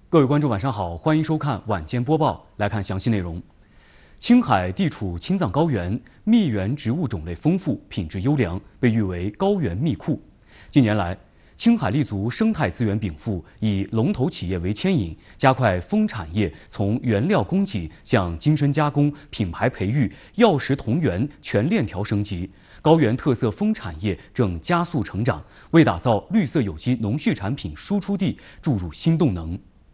各位观众，晚上好，欢迎收看晚间播报。来看详细内容。青海地处青藏高原，蜜源植物种类丰富，品质优良，被誉为高原蜜库。近年来，青海立足生态资源禀赋，以龙头企业为牵引，加快蜂产业从原料供给向精深加工、品牌培育、药食同源全链条升级。高原特色蜂产业正加速成长，为打造绿色有机农畜产品输出地注入新动能。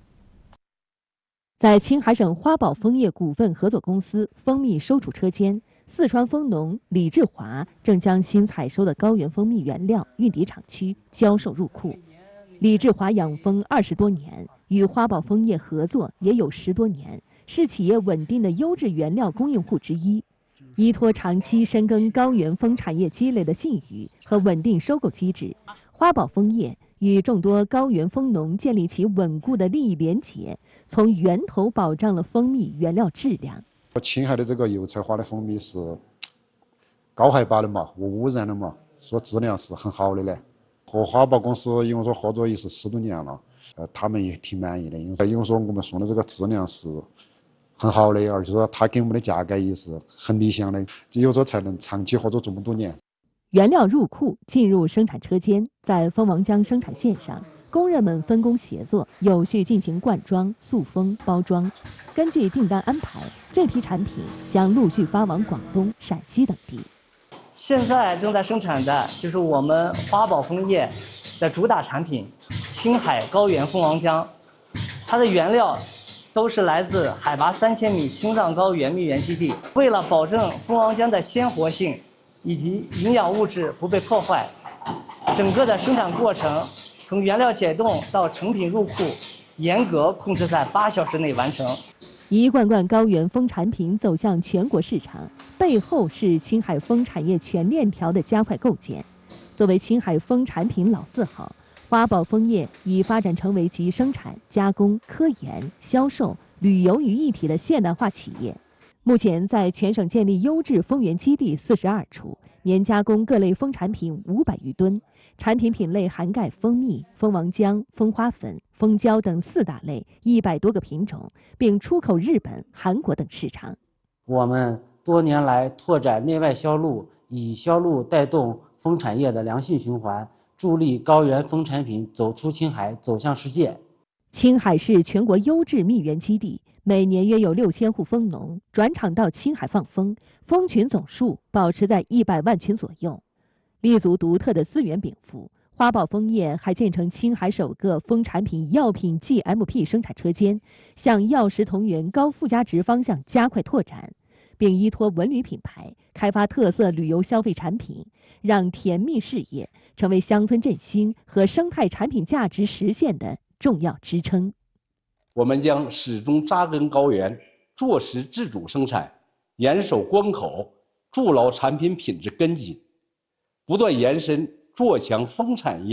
在青海省花宝蜂业股份合作公司蜂蜜收储车间，四川蜂农李志华正将新采收的高原蜂蜜原料运抵厂区，销售入库。李志华养蜂20多年，与花宝蜂业合作也有10多年，是企业稳定的优质原料供应户之一。依托长期深耕高原蜂产业积累的信誉和稳定收购机制，花宝蜂业与众多高原蜂农建立起稳固的利益连结，从源头保障了蜂蜜原料质量。 青海的这个油菜花的蜂蜜是高海拔的嘛，无污染的嘛，说质量是很好的嘞。和花宝公司因为说合作也是10多年了，他们也挺满意的，因为说我们送的这个质量是很好的，而且说他给我们的价格也是很理想的，只有说才能长期合作这么多年。 原料入库，进入生产车间，在蜂王浆生产线上，工人们分工协作，有序进行灌装、塑封、包装。根据订单安排，这批产品将陆续发往广东、陕西等地。 现在正在生产的就是我们花宝蜂业的主打产品青海高原蜂王浆，它的原料都是来自海拔3000米青藏高原蜜源基地。为了保证蜂王浆的鲜活性以及营养物质不被破坏，整个的生产过程从原料解冻到成品入库，严格控制在8小时内完成。 一罐罐高原蜂产品走向全国市场，背后是青海蜂产业全链条的加快构建。作为青海蜂产品老字号，花宝蜂业已发展成为集生产、加工、科研、销售、旅游于一体的现代化企业。目前在全省建立优质蜂源基地42处，年加工各类蜂产品500余吨，产品品类涵盖蜂蜜、蜂王浆、蜂花粉、蜂胶等4大类，100多个品种，并出口日本、韩国等市场。 我们多年来拓展内外销路，以销路带动蜂产业的良性循环，助力高原蜂产品走出青海，走向世界。 青海是全国优质蜜源基地，每年约有6000户蜂农转场到青海放蜂，蜂群总数保持在100万群左右。立足独特的资源禀赋，花宝蜂业还建成青海首个蜂产品药品 GMP 生产车间，向药食同源高附加值方向加快拓展，并依托文旅品牌开发特色旅游消费产品，让甜蜜事业成为乡村振兴和生态产品价值实现的重要支撑。 我们将始终扎根高原，做实自主生产，严守关口，筑牢产品品质根基，不断延伸做强蜂产业